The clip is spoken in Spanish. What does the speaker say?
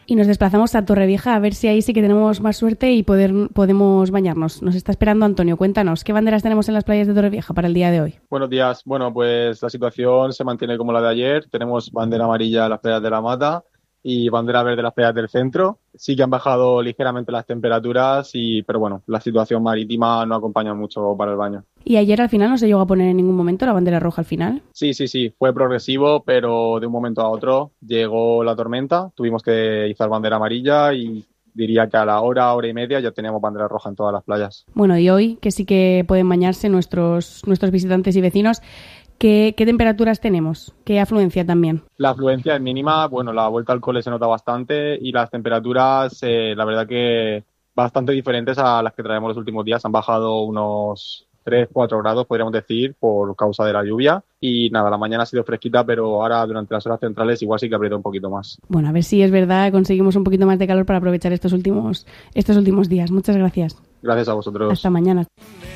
Y nos desplazamos a Torrevieja a ver si ahí sí que tenemos más suerte y podemos bañarnos. Nos está esperando Antonio. Cuéntanos, ¿qué banderas tenemos en las playas de Torrevieja para el día de hoy? Buenos días. Bueno, pues la situación se mantiene como la de ayer. Tenemos bandera amarilla en las playas de la Mata y bandera verde en las playas del centro. Sí que han bajado ligeramente las temperaturas, pero bueno, la situación marítima no acompaña mucho para el baño. ¿Y ayer al final no se llegó a poner en ningún momento la bandera roja al final? Sí, fue progresivo, pero de un momento a otro llegó la tormenta, tuvimos que izar bandera amarilla y diría que a la hora y media ya teníamos bandera roja en todas las playas. Bueno, y hoy, que sí que pueden bañarse nuestros visitantes y vecinos, ¿qué temperaturas tenemos? ¿Qué afluencia también? La afluencia es mínima, bueno, la vuelta al cole se nota bastante y las temperaturas, la verdad que bastante diferentes a las que traemos los últimos días. Han bajado unos 3-4 grados, podríamos decir, por causa de la lluvia. Y nada, la mañana ha sido fresquita, pero ahora durante las horas centrales igual sí que aprieta un poquito más. Bueno, a ver si es verdad, conseguimos un poquito más de calor para aprovechar estos últimos días. Muchas gracias. Gracias a vosotros. Hasta mañana.